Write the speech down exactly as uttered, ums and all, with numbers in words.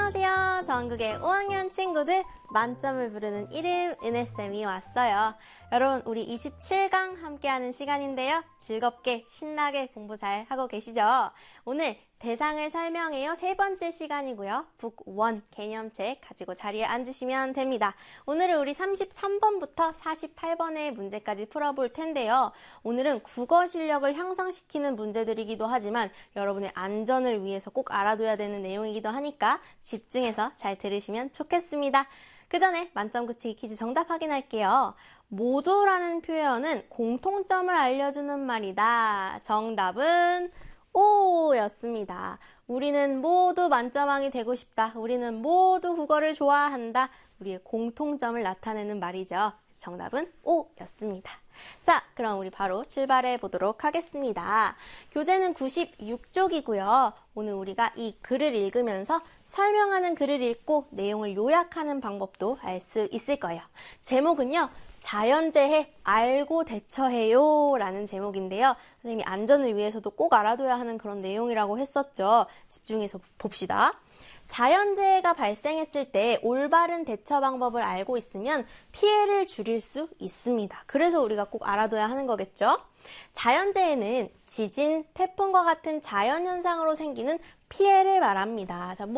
안녕하세요. 전국의 오 학년 친구들 만점을 부르는 이름 은혜쌤이 왔어요. 여러분 우리 이십칠 강 함께하는 시간인데요. 즐겁게 신나게 공부 잘 하고 계시죠? 오늘 대상을 설명해요. 세 번째 시간이고요. 북 일 개념책 가지고 자리에 앉으시면 됩니다. 오늘은 우리 삼십삼 번부터 사십팔 번의 문제까지 풀어볼 텐데요. 오늘은 국어 실력을 향상시키는 문제들이기도 하지만 여러분의 안전을 위해서 꼭 알아둬야 되는 내용이기도 하니까 집중해서 잘 들으시면 좋겠습니다. 그 전에 만점 그치기 퀴즈 정답 확인할게요. 모두라는 표현은 공통점을 알려주는 말이다. 정답은 오였습니다. 우리는 모두 만점왕이 되고 싶다. 우리는 모두 국어를 좋아한다. 우리의 공통점을 나타내는 말이죠. 정답은 오였습니다. 자, 그럼 우리 바로 출발해 보도록 하겠습니다. 교재는 구십육 쪽이고요. 오늘 우리가 이 글을 읽으면서 설명하는 글을 읽고 내용을 요약하는 방법도 알 수 있을 거예요. 제목은요. 자연재해 알고 대처해요 라는 제목인데요. 선생님이 안전을 위해서도 꼭 알아둬야 하는 그런 내용이라고 했었죠. 집중해서 봅시다. 자연재해가 발생했을 때 올바른 대처 방법을 알고 있으면 피해를 줄일 수 있습니다. 그래서 우리가 꼭 알아둬야 하는 거겠죠. 자연재해는 지진, 태풍과 같은 자연현상으로 생기는 피해를 말합니다. 자,